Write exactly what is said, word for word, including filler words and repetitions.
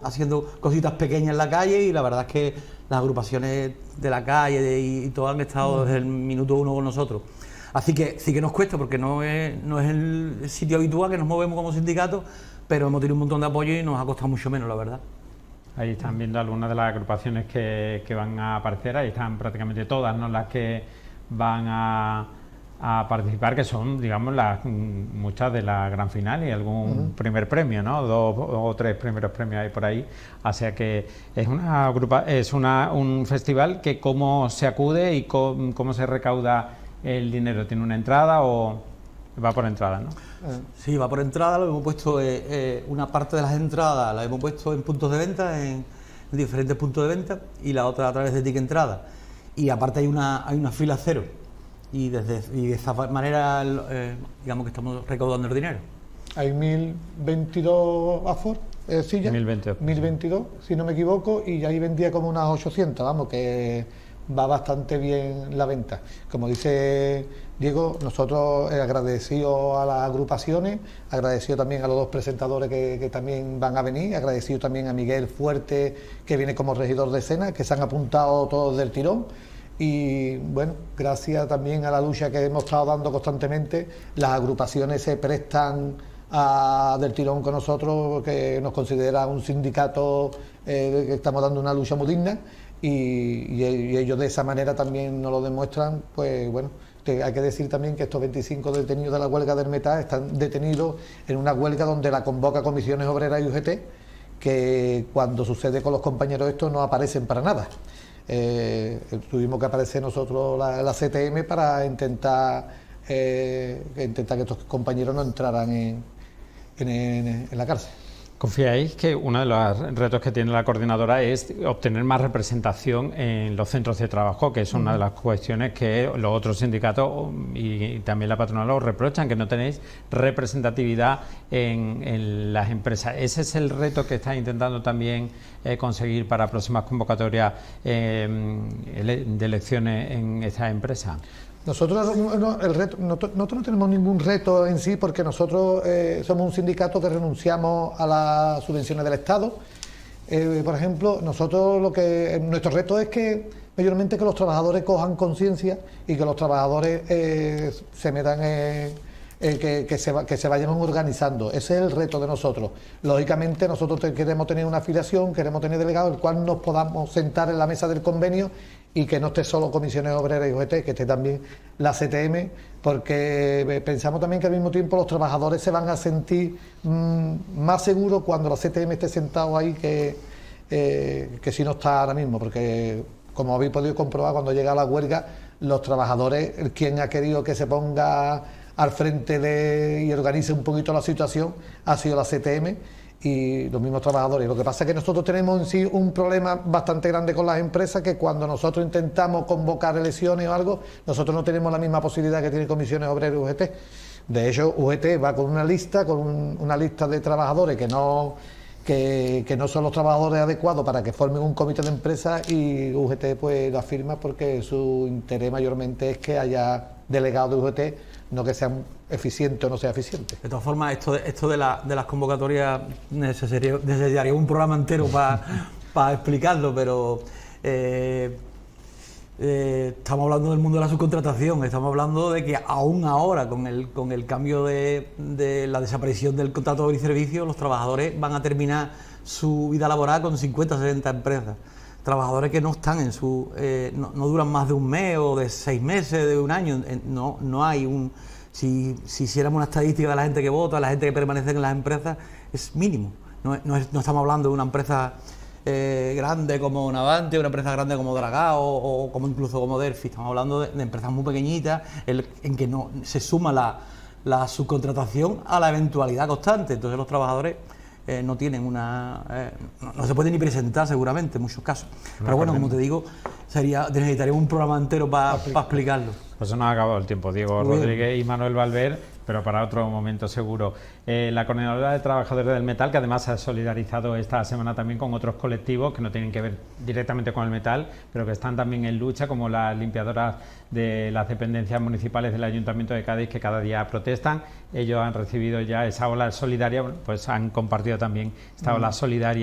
haciendo cositas pequeñas en la calle, y la verdad es que las agrupaciones de la calle de, y, y todas han estado desde el minuto uno con nosotros. Así que sí que nos cuesta, porque no es, no es el sitio habitual que nos movemos como sindicato, pero hemos tenido un montón de apoyo y nos ha costado mucho menos, la verdad. Ahí están viendo algunas de las agrupaciones que, que van a aparecer, ahí están prácticamente todas, ¿no?, las que van a, a participar, que son, digamos, las muchas de la gran final y algún uh-huh. primer premio, ¿no?, dos o tres primeros premios hay por ahí. O sea que es una agrupa, es una, un festival que cómo se acude y cómo, cómo se recauda el dinero. ¿Tiene una entrada o va por entrada, no? Sí, va por entrada. Lo hemos puesto, eh, eh, una parte de las entradas la hemos puesto en puntos de venta, en, en diferentes puntos de venta, y la otra a través de Ticket Entrada. Y aparte hay una, hay una fila cero, y, desde, y de esa manera, eh, digamos que estamos recaudando el dinero. Hay mil veintidós afor, eh, sillas, mil veintidós, mil veintidós, si no me equivoco, y ahí vendía como unas ochocientas, vamos, que va bastante bien la venta. Como dice Diego, nosotros eh, agradecidos a las agrupaciones, agradecido también a los dos presentadores que, que también van a venir, agradecido también a Miguel Fuerte, que viene como regidor de escena, que se han apuntado todos del tirón. Y bueno, gracias también a la lucha que hemos estado dando constantemente, las agrupaciones se prestan a, del tirón con nosotros, que nos considera un sindicato eh, que estamos dando una lucha muy digna. Y, y ellos de esa manera también nos lo demuestran. Pues bueno, te, hay que decir también que estos veinticinco detenidos de la huelga del metal están detenidos en una huelga donde la convoca Comisiones Obreras y U G T, que cuando sucede con los compañeros estos no aparecen para nada. Eh, tuvimos que aparecer nosotros la, la C T M para intentar, eh, intentar que estos compañeros no entraran en, en, en, en la cárcel. ¿Confiáis que uno de los retos que tiene la coordinadora es obtener más representación en los centros de trabajo, que es una de las cuestiones que los otros sindicatos y también la patronal os reprochan, que no tenéis representatividad en, en las empresas? ¿Ese es el reto que estáis intentando también eh, conseguir para próximas convocatorias eh, de elecciones en estas empresas? Nosotros no, el reto, nosotros no tenemos ningún reto en sí, porque nosotros eh, somos un sindicato que renunciamos a las subvenciones del Estado. Eh, por ejemplo, nosotros lo que nuestro reto es que mayormente que los trabajadores cojan conciencia y que los trabajadores eh, se metan en, eh, que, que, se, que se vayan organizando. Ese es el reto de nosotros. Lógicamente nosotros te, queremos tener una afiliación, queremos tener delegados, el cual nos podamos sentar en la mesa del convenio y que no esté solo Comisiones Obreras y U G T, que esté también la C T M, porque pensamos también que al mismo tiempo los trabajadores se van a sentir mmm, más seguros cuando la C T M esté sentado ahí que, eh, que si no está ahora mismo, porque como habéis podido comprobar, cuando llega la huelga, los trabajadores, quien ha querido que se ponga al frente de y organice un poquito la situación ha sido la C T M y los mismos trabajadores. Lo que pasa es que nosotros tenemos en sí un problema bastante grande con las empresas, que cuando nosotros intentamos convocar elecciones o algo, nosotros no tenemos la misma posibilidad que tiene Comisiones Obreras y U G T. De hecho, U G T va con una lista, con un, una lista de trabajadores que no, que, que no son los trabajadores adecuados para que formen un comité de empresa, y U G T pues lo afirma porque su interés mayormente es que haya delegados de U G T, no que sean eficientes o no sea eficiente. De todas formas, esto de, esto de, la, de las convocatorias necesitaría, necesitaría un programa entero para pa explicarlo, pero eh, eh, estamos hablando del mundo de la subcontratación, estamos hablando de que aún ahora, con el, con el cambio de, de la desaparición del contrato de servicio, los trabajadores van a terminar su vida laboral con cincuenta, sesenta empresas. Trabajadores que no están en su, eh, no, no duran más de un mes o de seis meses, de un año. No, no hay un, si, si hiciéramos una estadística de la gente que vota, la gente que permanece en las empresas, es mínimo. No, no, es, no estamos hablando de una empresa eh, grande como Navante, una empresa grande como Dragao o, o como incluso como Delphi. Estamos hablando de, de empresas muy pequeñitas el, en que no se suma la, la subcontratación a la eventualidad constante. Entonces los trabajadores Eh, no tienen una... Eh, no, no se pueden ni presentar seguramente en muchos casos. No, pero bueno, como te digo, sería necesitaríamos un programa entero para pa explicarlo. Pues se nos ha acabado el tiempo, Diego Muy Rodríguez bien. y Manuel Valver, pero para otro momento seguro. Eh, la Coordinadora de Trabajadores del Metal, que además se ha solidarizado esta semana también con otros colectivos que no tienen que ver directamente con el metal, pero que están también en lucha, como las limpiadoras de las dependencias municipales del Ayuntamiento de Cádiz, que cada día protestan. Ellos han recibido ya esa ola solidaria, pues han compartido también esta ola solidaria